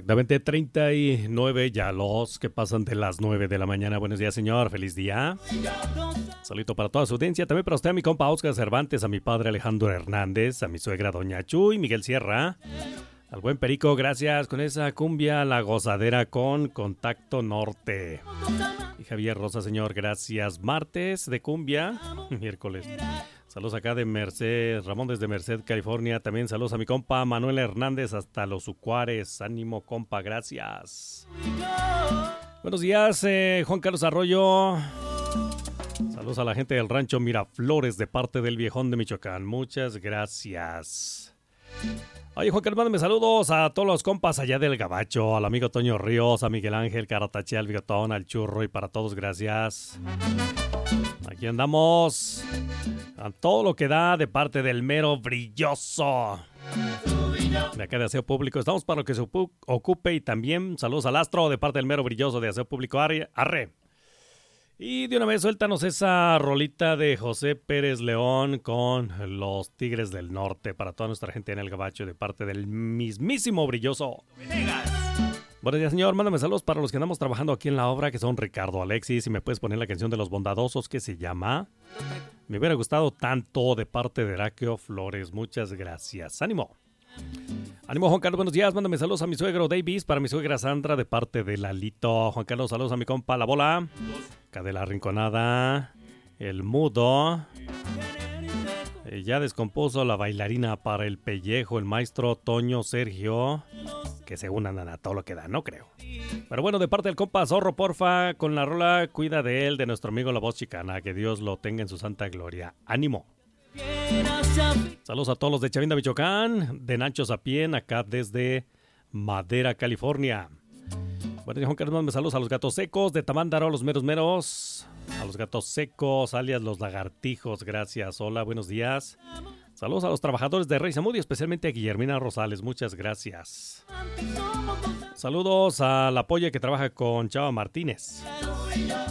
Exactamente, 39 ya los que pasan de las 9 de la mañana. Buenos días, señor. Feliz día. Saludito para toda su audiencia. También para usted, a mi compa Oscar Cervantes, a mi padre Alejandro Hernández, a mi suegra Doña Chuy, Miguel Sierra, al buen Perico, gracias. Con esa cumbia, la gozadera con Contacto Norte. Y Javier Rosa, señor, gracias. Martes de cumbia, miércoles. Saludos acá de Merced, Ramón desde Merced, California. También saludos a mi compa Manuel Hernández hasta Los Ucuares. Ánimo, compa, gracias. Buenos días, Juan Carlos Arroyo. Saludos a la gente del rancho Miraflores de parte del Viejón de Michoacán. Muchas gracias. Oye, Juan Carlos, mándame saludos a todos los compas allá del Gabacho, al amigo Toño Ríos, a Miguel Ángel Caratache, al Bigotón, al Churro y para todos, gracias. Aquí andamos a todo lo que da de parte del mero brilloso. De acá de Aseo Público, estamos para lo que se ocupe y también saludos al Astro de parte del mero brilloso de Aseo Público, arre. Y de una vez suéltanos esa rolita de José Pérez León con los Tigres del Norte para toda nuestra gente en el Gabacho de parte del mismísimo brilloso. Buenos días, señor. Mándame saludos para los que andamos trabajando aquí en la obra, que son Ricardo, Alexis, y me puedes poner la canción de los bondadosos que se llama Me hubiera gustado tanto de parte de Heraclio Flores. Muchas gracias. ¡Ánimo! Ánimo, Juan Carlos, buenos días. Mándame saludos a mi suegro Davis, para mi suegra Sandra de parte de Lalito. Juan Carlos, saludos a mi compa La Bola, acá de la Rinconada, el Mudo. Ya descompuso la bailarina para el pellejo, el maestro Toño Sergio, que según andan a todo lo que da, no creo. Pero bueno, de parte del compa Zorro, porfa, con la rola Cuida de él, de nuestro amigo La Voz Chicana, que Dios lo tenga en su santa gloria. ¡Ánimo! Saludos a todos los de Chavinda, Michoacán, de Nacho Sapien, acá desde Madera, California. Bueno, Juan Carlos, me saludos a los gatos secos de Tamándaro, los meros meros. A los gatos secos, alias los lagartijos, gracias. Hola, buenos días. Saludos a los trabajadores de Rey Samudi, especialmente a Guillermina Rosales, muchas gracias. Saludos a la polla que trabaja con Chava Martínez.